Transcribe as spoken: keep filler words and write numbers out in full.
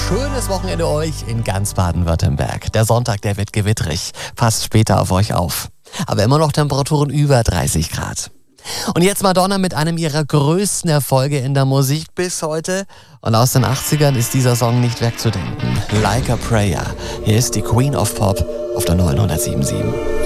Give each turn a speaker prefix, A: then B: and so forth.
A: schönes Wochenende euch in ganz Baden-Württemberg. Der Sonntag, der wird gewitterig, passt später auf euch auf. Aber immer noch Temperaturen über dreißig Grad. Und jetzt Madonna mit einem ihrer größten Erfolge in der Musik bis heute. Und aus den achtzigern ist dieser Song nicht wegzudenken. Like a Prayer. Hier ist die Queen of Pop auf der neunhundertsieben Komma sieben.